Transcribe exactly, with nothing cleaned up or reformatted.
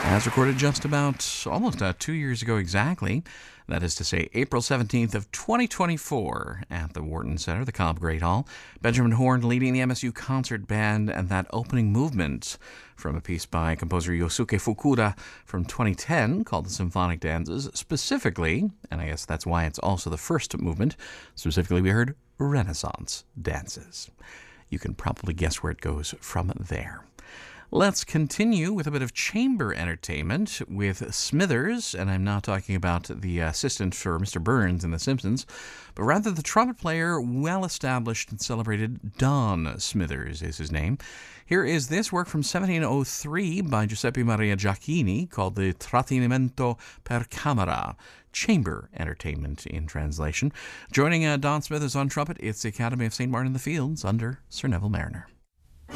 as recorded just about almost uh, two years ago exactly. That is to say, April seventeenth of twenty twenty-four at the Wharton Center, the Cobb Great Hall. Benjamin Horn leading the M S U Concert Band, and that opening movement from a piece by composer Yosuke Fukuda from twenty ten called the Symphonic Dances. Specifically, and I guess that's why it's also the first movement, specifically we heard Renaissance dances. You can probably guess where it goes from there. Let's continue with a bit of chamber entertainment with Smithers, and I'm not talking about the assistant for Mister Burns in The Simpsons, but rather the trumpet player, well-established and celebrated Don Smithers is his name. Here is this work from seventeen oh three by Giuseppe Maria Giacchini called the Trattenimento per Camera, chamber entertainment in translation. Joining uh, Don Smithers on trumpet, it's the Academy of Saint Martin in the Fields under Sir Neville Mariner.